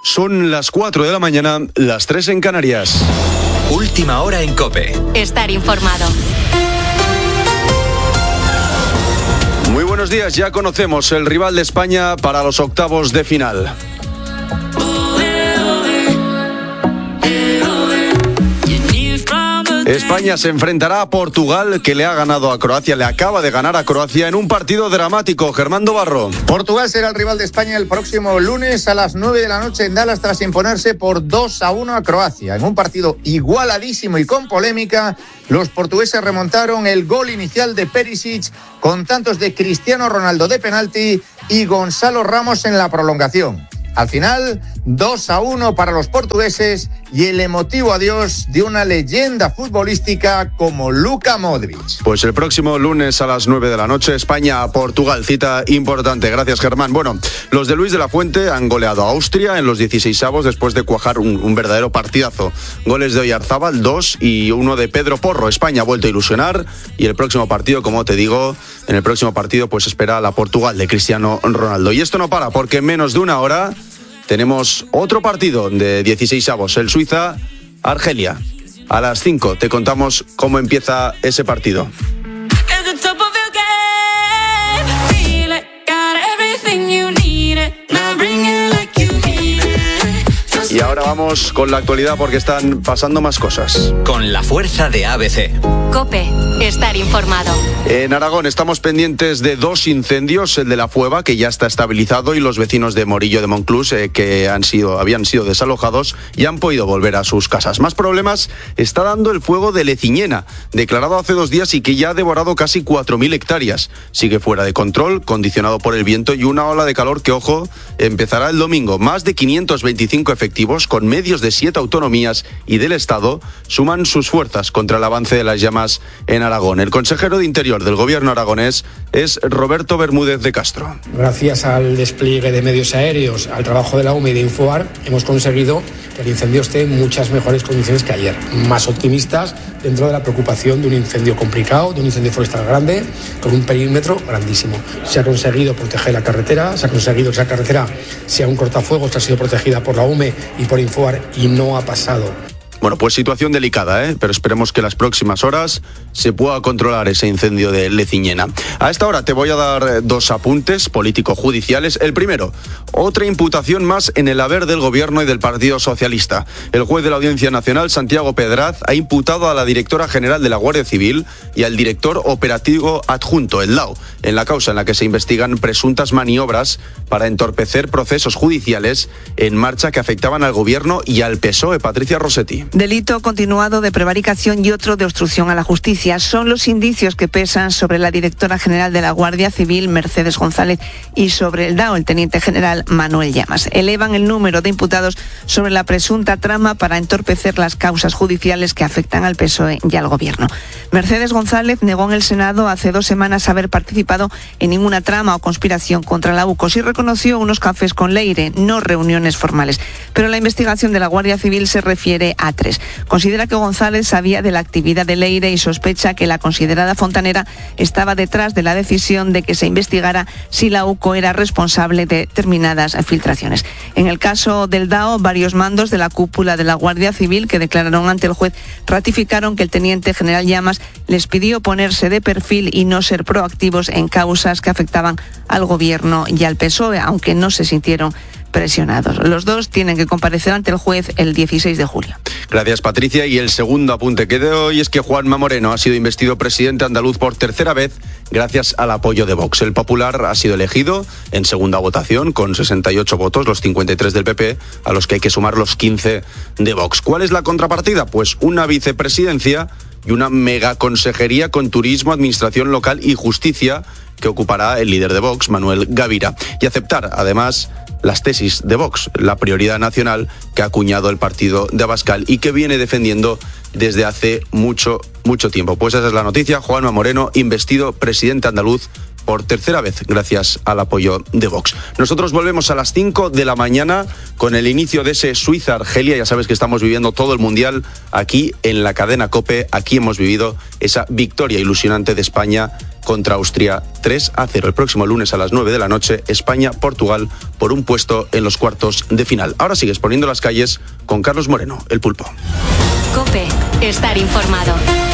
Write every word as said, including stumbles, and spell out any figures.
Son las cuatro de la mañana, las tres en Canarias. Última hora en COPE. Estar informado. Muy buenos días, ya conocemos el rival de España para los octavos de final. España se enfrentará a Portugal, que le ha ganado a Croacia, le acaba de ganar a Croacia en un partido dramático. Germán Barro. Portugal será el rival de España el próximo lunes a las nueve de la noche en Dallas, tras imponerse por dos a uno a Croacia. En un partido igualadísimo y con polémica, los portugueses remontaron el gol inicial de Perisic con tantos de Cristiano Ronaldo de penalti y Gonzalo Ramos en la prolongación. Al final, dos a uno para los portugueses y el emotivo adiós de una leyenda futbolística como Luka Modric. Pues el próximo lunes a las nueve de la noche, España a Portugal, cita importante. Gracias, Germán. Bueno, los de Luis de la Fuente han goleado a Austria en los dieciseisavos después de cuajar un, un verdadero partidazo. Goles de Oyarzábal, dos, y uno de Pedro Porro. España ha vuelto a ilusionar y el próximo partido, como te digo, en el próximo partido pues espera a la Portugal de Cristiano Ronaldo. Y esto no para, porque en menos de una hora tenemos otro partido de dieciseisavos, el Suiza-Argelia. A las cinco te contamos cómo empieza ese partido. Y ahora vamos con la actualidad porque están pasando más cosas. Con la fuerza de A B C. COPE, estar informado. En Aragón estamos pendientes de dos incendios, el de la Fueva, que ya está estabilizado, y los vecinos de Morillo de Monclús, eh, que han sido, habían sido desalojados y han podido volver a sus casas. Más problemas está dando el fuego de Leciñena, declarado hace dos días y que ya ha devorado casi cuatro mil hectáreas. Sigue fuera de control, condicionado por el viento y una ola de calor que, ojo, empezará el domingo. Más de quinientos veinticinco efectivos, con medios de siete autonomías y del Estado, suman sus fuerzas contra el avance de las llamas en Aragón. El consejero de Interior del gobierno aragonés es Roberto Bermúdez de Castro. Gracias al despliegue de medios aéreos, al trabajo de la U M E y de Infoar, hemos conseguido que el incendio esté en muchas mejores condiciones que ayer. Más optimistas dentro de la preocupación de un incendio complicado, de un incendio forestal grande, con un perímetro grandísimo. Se ha conseguido proteger la carretera, se ha conseguido que esa carretera sea un cortafuegos que ha sido protegida por la U M E y por Infoar y no ha pasado. Bueno, pues situación delicada, ¿eh? Pero esperemos que en las próximas horas se pueda controlar ese incendio de Leciñena. A esta hora te voy a dar dos apuntes político-judiciales. El primero, otra imputación más en el haber del Gobierno y del Partido Socialista. El juez de la Audiencia Nacional, Santiago Pedraz, ha imputado a la directora general de la Guardia Civil y al director operativo adjunto, el D A O, en la causa en la que se investigan presuntas maniobras para entorpecer procesos judiciales en marcha que afectaban al Gobierno y al P S O E. Patricia Rossetti. Delito continuado de prevaricación y otro de obstrucción a la justicia son los indicios que pesan sobre la directora general de la Guardia Civil, Mercedes González, y sobre el D A O, el teniente general Manuel Llamas. Elevan el número de imputados sobre la presunta trama para entorpecer las causas judiciales que afectan al P S O E y al Gobierno. Mercedes González negó en el Senado hace dos semanas haber participado en ninguna trama o conspiración contra la U C O. Sí reconoció unos cafés con Leire, no reuniones formales. Pero la investigación de la Guardia Civil se refiere a tres. Considera que González sabía de la actividad de Leire y sospecha que la considerada fontanera estaba detrás de la decisión de que se investigara si la U C O era responsable de determinadas filtraciones. En el caso del D A O, varios mandos de la cúpula de la Guardia Civil que declararon ante el juez ratificaron que el teniente general Llamas les pidió ponerse de perfil y no ser proactivos en causas que afectaban al Gobierno y al P S O E, aunque no se sintieron presionados. Los dos tienen que comparecer ante el juez el dieciséis de julio. Gracias, Patricia. Y el segundo apunte que de hoy es que Juanma Moreno ha sido investido presidente andaluz por tercera vez gracias al apoyo de Vox. El Popular ha sido elegido en segunda votación con sesenta y ocho votos, los cincuenta y tres del P P, a los que hay que sumar los quince de Vox. ¿Cuál es la contrapartida? Pues una vicepresidencia y una megaconsejería con turismo, administración local y justicia que ocupará el líder de Vox, Manuel Gavira. Y aceptar, además, las tesis de Vox, la prioridad nacional que ha acuñado el partido de Abascal y que viene defendiendo desde hace mucho, mucho tiempo. Pues esa es la noticia. Juanma Moreno, investido presidente andaluz por tercera vez gracias al apoyo de Vox. Nosotros volvemos a las cinco de la mañana con el inicio de ese Suiza-Argelia. Ya sabes que estamos viviendo todo el Mundial aquí en la cadena COPE. Aquí hemos vivido esa victoria ilusionante de España contra Austria tres a cero. El próximo lunes a las nueve de la noche, España-Portugal por un puesto en los cuartos de final. Ahora sigues poniendo las calles con Carlos Moreno, el Pulpo. COPE, estar informado.